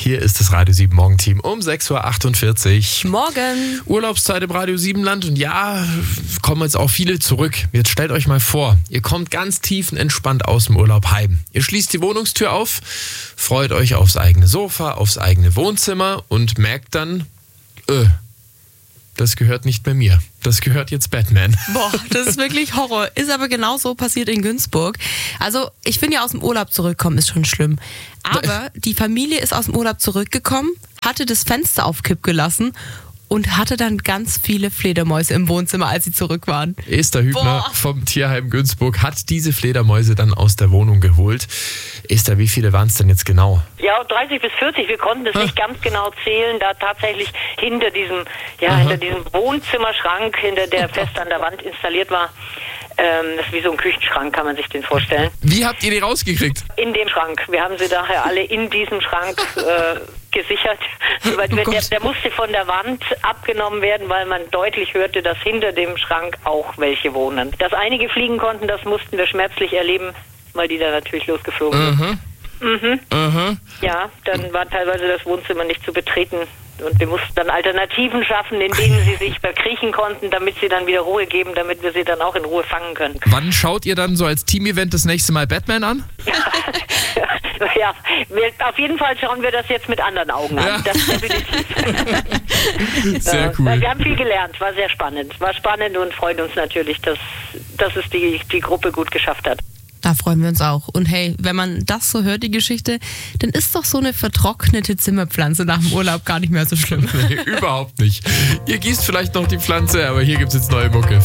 Hier ist das Radio 7 Morgenteam um 6.48 Uhr. Morgen. Urlaubszeit im Radio 7 Land und ja, kommen jetzt auch viele zurück. Jetzt stellt euch mal vor, ihr kommt ganz tiefenentspannt aus dem Urlaub heim. Ihr schließt die Wohnungstür auf, freut euch aufs eigene Sofa, aufs eigene Wohnzimmer und merkt dann, das gehört nicht mehr mir. Das gehört jetzt Batman. Boah, das ist wirklich Horror. Ist aber genauso passiert in Günzburg. Also ich finde ja, aus dem Urlaub zurückkommen ist schon schlimm. Aber die Familie ist aus dem Urlaub zurückgekommen, hatte das Fenster auf Kipp gelassen und hatte dann ganz viele Fledermäuse im Wohnzimmer, als sie zurück waren. Esther Hübner vom Tierheim Günzburg hat diese Fledermäuse dann aus der Wohnung geholt. Esther, wie viele waren es denn jetzt genau? Ja, 30 bis 40. Wir konnten es nicht ganz genau zählen, da tatsächlich hinter diesem Wohnzimmerschrank, hinter der fest an der Wand installiert war. Das ist wie so ein Küchenschrank, kann man sich den vorstellen. Wie habt ihr die rausgekriegt? In dem Schrank. Wir haben sie daher alle in diesem Schrank gesichert. Weil der musste von der Wand abgenommen werden, weil man deutlich hörte, dass hinter dem Schrank auch welche wohnen. Dass einige fliegen konnten, das mussten wir schmerzlich erleben, weil die da natürlich losgeflogen sind. Ja, dann war teilweise das Wohnzimmer nicht zu betreten. Und wir mussten dann Alternativen schaffen, in denen sie sich verkriechen konnten, damit sie dann wieder Ruhe geben, damit wir sie dann auch in Ruhe fangen können. Wann schaut ihr dann so als Team-Event das nächste Mal Batman an? Ja, auf jeden Fall schauen wir das jetzt mit anderen Augen an. Ja. Das ist definitiv. Sehr cool. Weil wir haben viel gelernt, war sehr spannend. War spannend und freut uns natürlich, dass es die Gruppe gut geschafft hat. Da freuen wir uns auch. Und hey, wenn man das so hört, die Geschichte, dann ist doch so eine vertrocknete Zimmerpflanze nach dem Urlaub gar nicht mehr so schlimm. Nee, überhaupt nicht. Ihr gießt vielleicht noch die Pflanze, aber hier gibt es jetzt neue Mucke.